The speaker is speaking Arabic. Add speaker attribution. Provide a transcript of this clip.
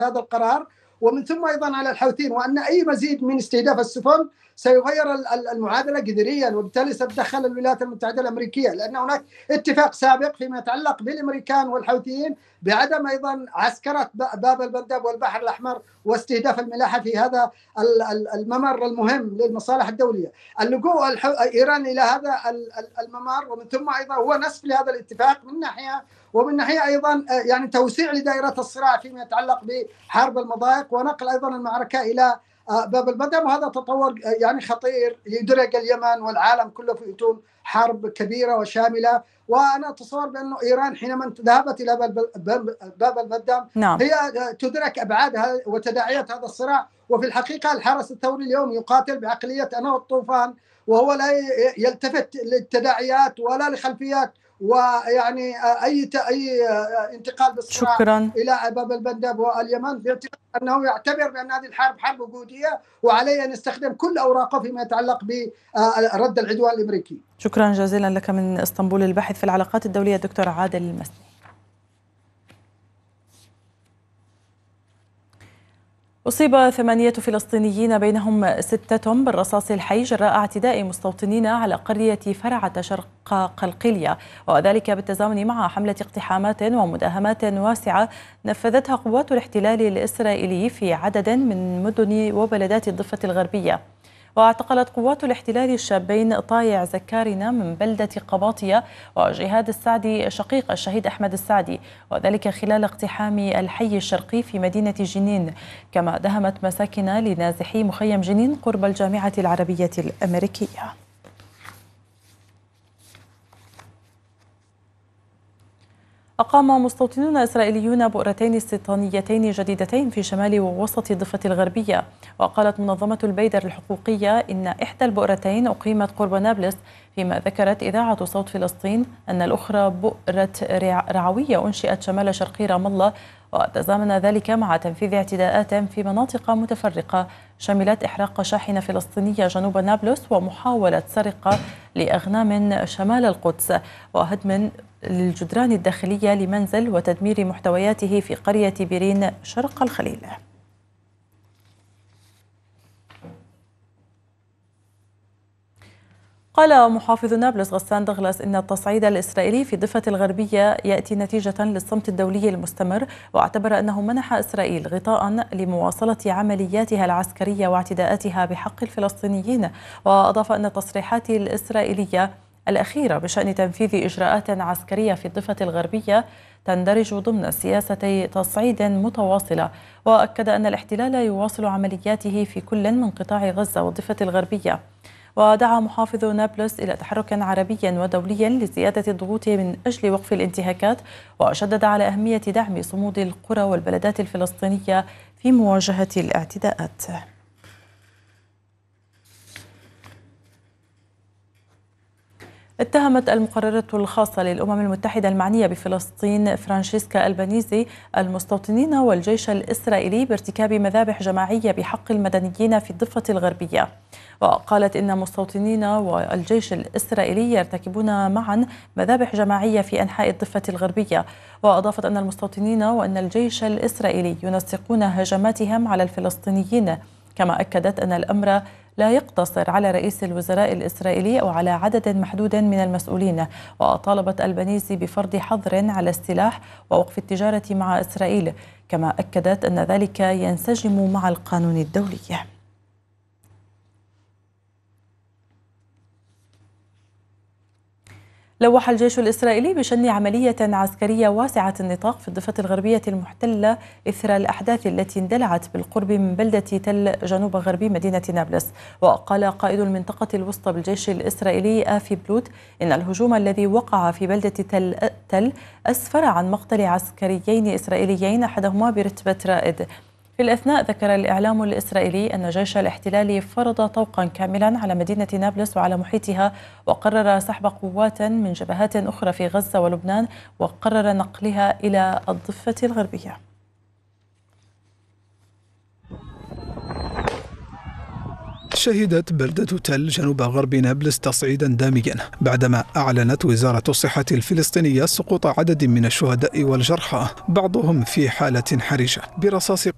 Speaker 1: هذا القرار، ومن ثم أيضا على الحوثيين، وأن أي مزيد من استهداف السفن سيغير المعادلة جذريا، وبالتالي ستدخل الولايات المتحدة الأمريكية، لأن هناك اتفاق سابق فيما يتعلق بالأمريكان والحوثيين بعدم أيضا عسكرة باب المندب والبحر الأحمر واستهداف الملاحة في هذا الممر المهم للمصالح الدولية. اللجوء إيران إلى هذا الممر ومن ثم أيضا هو نسف لهذا الاتفاق من ناحية، ومن ناحية أيضا يعني توسيع لدائرة الصراع فيما يتعلق بحرب المضايق ونقل أيضا المعركة إلى باب المندب، وهذا تطور يعني خطير يدرج اليمن والعالم كله في أتون حرب كبيرة وشاملة. وأنا أتصور بأن إيران حينما ذهبت إلى باب المندب هي تدرك أبعاد وتداعيات هذا الصراع. وفي الحقيقة الحرس الثوري اليوم يقاتل بعقلية أنا والطوفان، وهو لا يلتفت للتداعيات ولا لخلفيات ويعني أي انتقال بالصراع إلى باب المندب واليمن، باعتبار أنه يعتبر بأن هذه الحرب حرب وجودية وعليه أن يستخدم كل أوراقه فيما يتعلق برد العدوان الأمريكي.
Speaker 2: شكرا جزيلا لك من اسطنبول الباحث في العلاقات الدولية الدكتور عادل المسني. أصيب 8 فلسطينيين بينهم 6 بالرصاص الحي جراء اعتداء مستوطنين على قرية فرعة شرق قلقلية، وذلك بالتزامن مع حملة اقتحامات ومداهمات واسعة نفذتها قوات الاحتلال الإسرائيلي في عدد من مدن وبلدات الضفة الغربية. واعتقلت قوات الاحتلال الشابين طايع زكارنا من بلدة قباطية وجهاد السعدي شقيق الشهيد أحمد السعدي، وذلك خلال اقتحام الحي الشرقي في مدينة جنين، كما دهمت مساكن لنازحي مخيم جنين قرب الجامعة العربية الأمريكية. أقام مستوطنون إسرائيليون بؤرتين استيطانيتين جديدتين في شمال ووسط الضفة الغربية. وقالت منظمة البيدر الحقوقية إن إحدى البؤرتين أقيمت قرب نابلس، فيما ذكرت إذاعة صوت فلسطين أن الأخرى بؤرة رعوية أنشئت شمال شرقي رام الله، وتزامن ذلك مع تنفيذ اعتداءات في مناطق متفرقة شملت إحراق شاحنة فلسطينية جنوب نابلس ومحاولة سرقة لأغنام شمال القدس وهدم للجدران الداخلية لمنزل وتدمير محتوياته في قرية بيرين شرق الخليل. قال محافظ نابلس غسان دغلاس إن التصعيد الإسرائيلي في الضفة الغربية يأتي نتيجة للصمت الدولي المستمر، واعتبر أنه منح إسرائيل غطاء لمواصلة عملياتها العسكرية واعتداءاتها بحق الفلسطينيين. وأضاف أن التصريحات الإسرائيلية الأخيرة بشأن تنفيذ إجراءات عسكرية في الضفة الغربية تندرج ضمن سياسة تصعيد متواصلة، وأكد أن الاحتلال يواصل عملياته في كل من قطاع غزة والضفة الغربية. ودعا محافظ نابلس إلى تحرك عربي ودولي لزيادة الضغوط من أجل وقف الانتهاكات، وشدد على أهمية دعم صمود القرى والبلدات الفلسطينية في مواجهة الاعتداءات. اتهمت المقررة الخاصة للأمم المتحدة المعنية بفلسطين فرانشيسكا ألبانيزي المستوطنين والجيش الإسرائيلي بارتكاب مذابح جماعية بحق المدنيين في الضفة الغربية. وقالت إن مستوطنين والجيش الإسرائيلي يرتكبون معا مذابح جماعية في أنحاء الضفة الغربية. وأضافت أن المستوطنين وأن الجيش الإسرائيلي ينسقون هجماتهم على الفلسطينيين، كما أكدت أن الأمر لا يقتصر على رئيس الوزراء الإسرائيلي أو على عدد محدود من المسؤولين. وطالبت ألبانيزي بفرض حظر على السلاح ووقف التجارة مع إسرائيل، كما أكدت أن ذلك ينسجم مع القانون الدولي. لوح الجيش الإسرائيلي بشن عملية عسكرية واسعة النطاق في الضفة الغربية المحتلة إثر الأحداث التي اندلعت بالقرب من بلدة تل جنوب غربي مدينة نابلس. وقال قائد المنطقة الوسطى بالجيش الإسرائيلي آفي بلوت إن الهجوم الذي وقع في بلدة تل أسفر عن مقتل عسكريين إسرائيليين أحدهما برتبة رائد. في الأثناء ذكر الإعلام الإسرائيلي أن جيش الاحتلال فرض طوقا كاملا على مدينة نابلس وعلى محيطها، وقرر سحب قوات من جبهات أخرى في غزة ولبنان، وقرر نقلها إلى الضفة الغربية.
Speaker 3: شهدت بلدة تل جنوب غرب نابلس تصعيدا داميا بعدما أعلنت وزارة الصحة الفلسطينية سقوط عدد من الشهداء والجرحى، بعضهم في حالة حرجة، برصاص